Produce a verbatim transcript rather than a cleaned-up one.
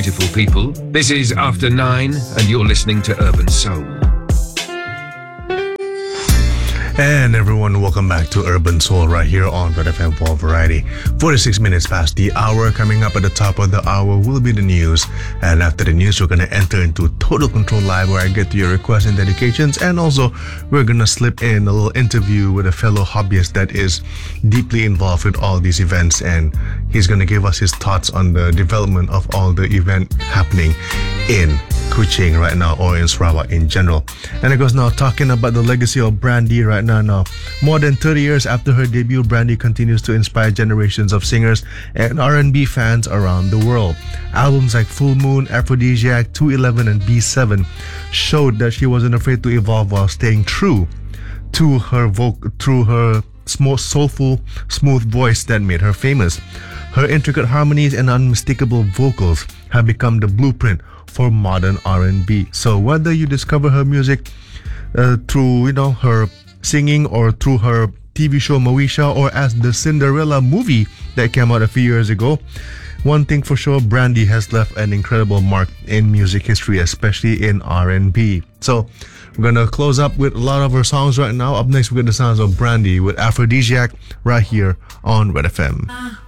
Beautiful people. This is After Nine, and you're listening to Urban Soul. And everyone, welcome back to Urban Soul right here on Red F M for Variety. forty-six minutes past the hour. Coming up at the top of the hour will be the news. And after the news, we're going to enter into Total Control Live, where I get to your requests and dedications. And also, we're going to slip in a little interview with a fellow hobbyist that is deeply involved with all these events. And he's going to give us his thoughts on the development of all the event happening in Kuching right now, or in Sarawak in general. And of course, now talking about the legacy of Brandy right now. Now, more than thirty years after her debut, Brandy continues to inspire generations of singers and R and B fans around the world. Albums like Full Moon, Aphrodisiac, two eleven, and B seven showed that she wasn't afraid to evolve while staying true to her voc- through her small, soulful, smooth voice that made her famous. Her intricate harmonies and unmistakable vocals have become the blueprint for modern R and B. So whether you discover her music uh, through, you know, her singing, or through her T V show Moesha, or as the Cinderella movie that came out a few years ago, one thing for sure, Brandy has left an incredible mark in music history, especially in R and B. So we're gonna close up with a lot of her songs right now. Up next, we get the sounds of Brandy with Aphrodisiac right here on Red F M.